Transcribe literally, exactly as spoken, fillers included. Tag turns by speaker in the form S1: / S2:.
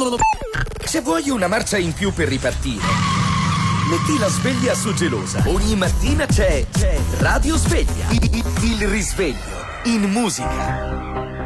S1: Se vuoi una marcia in più per ripartire, metti la sveglia su Gelosa. Ogni mattina c'è, c'è Radio Sveglia. Il, il risveglio in musica.